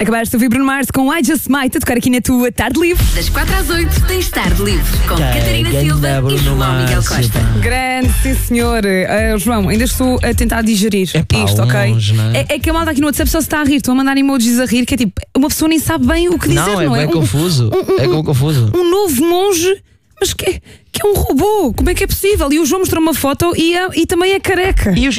Acabaste de ouvir Bruno Mars com I Just Might a tocar aqui na tua Tarde Livre. Das 4 às 8 tens Tarde Livre com Catarina Silva e João Miguel Costa. Grande, sim senhor. João, ainda estou a tentar digerir isto, ok? Longe, não é? É que a malta aqui no WhatsApp só se está a rir. Estou a mandar emojis a rir, que é tipo, uma pessoa nem sabe bem o que dizer, não é? É confuso. É confuso. Um novo monge, mas que é um robô. Como é que é possível? E o João mostrou uma foto e também é careca. E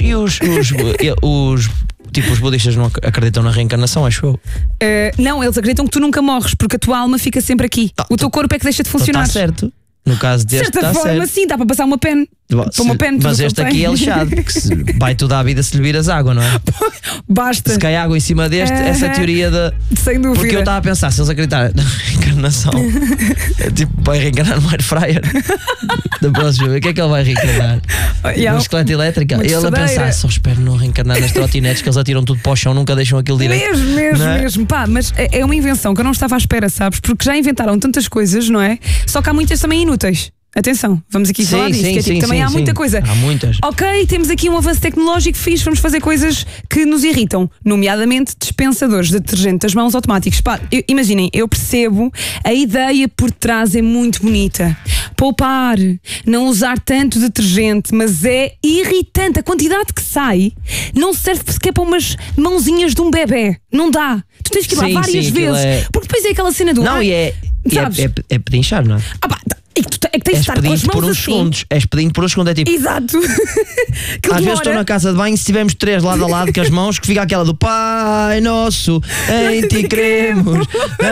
os budistas não acreditam na reencarnação, acho eu. Não, eles acreditam que tu nunca morres, porque a tua alma fica sempre aqui. O teu corpo é que deixa de funcionar. Está certo. No caso deste, de certa está forma, certo. sim, dá para passar uma pen. Mas este aqui é lixado, porque vai toda a vida se lhe viras água, não é? Basta. Se cai água em cima deste, essa teoria da. Sem dúvida. Porque eu estava a pensar, se eles acreditarem na reencarnação, vai reencarnar no air fryer da próxima vez. O que é que ele vai reencarnar? Uma bicicleta elétrica. Uma Ele a tostadeira. pensar, só espero não reencarnar nas trotinetes, que eles atiram tudo para o chão, nunca deixam aquilo direito. Mesmo. Pá, mas é uma invenção que eu não estava à espera, sabes? Porque já inventaram tantas coisas, não é? Só que há muitas também inúteis. Atenção, vamos aqui falar disso, que é tipo, também há muita coisa. Há muitas. Ok, temos aqui um avanço tecnológico fixe, vamos fazer coisas que nos irritam, nomeadamente dispensadores de detergente das mãos automáticos. Pá, imaginem, eu percebo, a ideia por trás é muito bonita. Poupar, não usar tanto detergente, mas é irritante. A quantidade que sai não serve sequer para umas mãozinhas de um bebê. Não dá. Tu tens que ir lá várias vezes. Porque depois é aquela cena do. Não, é pedinchar, não é? É que tens de estar com as mãos assim. Segundos. És pedindo por um segundo, é tipo. Exato. Às vezes estou na casa de banho, se tivermos 3 lado a lado com as mãos, que fica aquela do Pai Nosso, em ti cremos.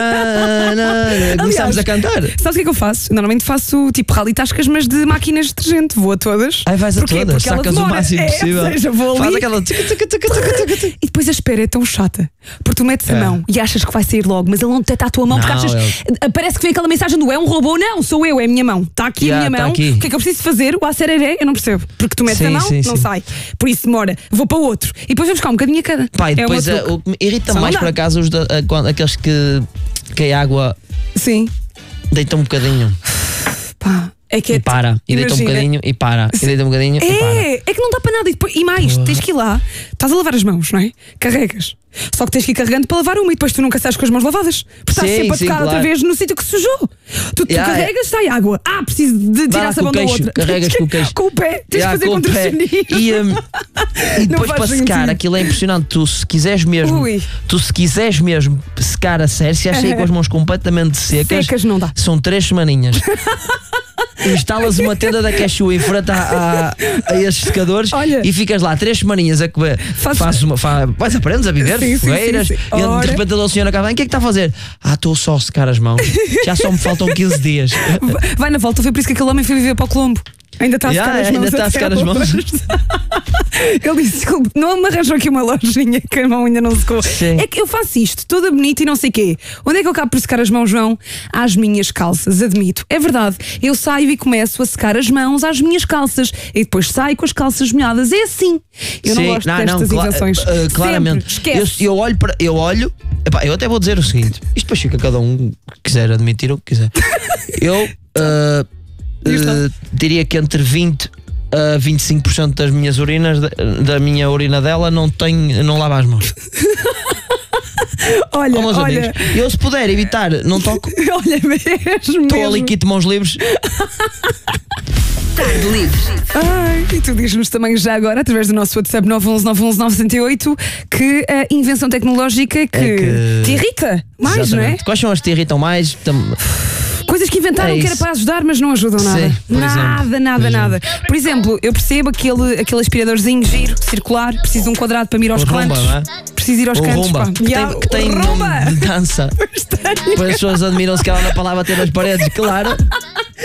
Começamos a cantar. Sabes o que é que eu faço? Normalmente faço tipo rally-tascas, mas de máquinas de detergente. Vou a todas. Aí vais a todas, sacas o máximo possível. Ou seja, vou ali. Faz aquela. E depois a espera é tão chata. Porque tu metes a mão e achas que vai sair logo, mas ele não detecta a tua mão, porque achas. Parece que vem aquela mensagem do é um robô. Não, sou eu, é a minha mão. Está aqui a minha mão. O que é que eu preciso fazer? O acereré, eu não percebo. Porque tu metes a mão, não sai. Por isso demora. Vou para o outro. E depois vamos buscar um bocadinho a cada. Pá, e depois o que me irrita mais, por acaso, aqueles que a água. Sim. Deita um bocadinho. Pá. É que e para, e deita um bocadinho e para, e deita um bocadinho e para. É que não dá para nada. E mais, tens que ir lá, estás a lavar as mãos, não é? Carregas. Só que tens que ir carregando para lavar uma e depois tu nunca sais com as mãos lavadas. Porque estás sempre a tocar outra vez no sítio que sujou. Tu carregas, sai água. Preciso de tirar a sabão da outra. Carregas com o queixo. Com o pé, tens que fazer contorcionismo. E depois para secar, aquilo é impressionante. Tu se quiseres mesmo secar a sério, se achas aí com as mãos completamente secas, não dá. São 3 semaninhas. Instalas uma tenda da Quechua em frente a esses secadores. E ficas lá 3 semaninhas a comer. Vais aprendes a viver, fogueiras. E de repente a senhora acaba, o que é que está a fazer? Estou só a secar as mãos. Já só me faltam 15 dias. Vai na volta, foi por isso que aquele homem foi viver para o Colombo. Ainda está a secar as mãos. Ainda está a secar as mãos. Ele disse, desculpe, não me arranjou aqui uma lojinha que a mão ainda não secou. Sim. É que eu faço isto, toda bonita e não sei o quê. Onde é que eu acabo por secar as mãos, João? Às minhas calças, admito. É verdade, eu saio e começo a secar as mãos às minhas calças e depois saio com as calças molhadas. É assim. Eu não gosto destas invenções. Claramente. Esquece. Eu olho. Epá, eu até vou dizer o seguinte: isto depois fica cada um que quiser admitir o que quiser. Eu diria que entre 20% a 25% das minhas urinas, da minha urina dela, não lava as mãos. Olha, amigos, eu se puder evitar, não toco. Olha mesmo. Estou ali, quito mãos livres. Tarde Livre. E tu dizes-nos também já agora, através do nosso WhatsApp 911-911-908, que a invenção tecnológica que te irrita mais, exatamente. Não é? Quais são as que te irritam mais? Coisas que inventaram que era para ajudar, mas não ajudam nada. Sim, nada. Por exemplo, eu percebo aquele aspiradorzinho giro, circular, preciso de um quadrado para me ir aos cantos. Preciso ir aos cantos. Rumba, que tem nome de dança. Depois as pessoas admiram-se que ela na palavra ter nas paredes, claro.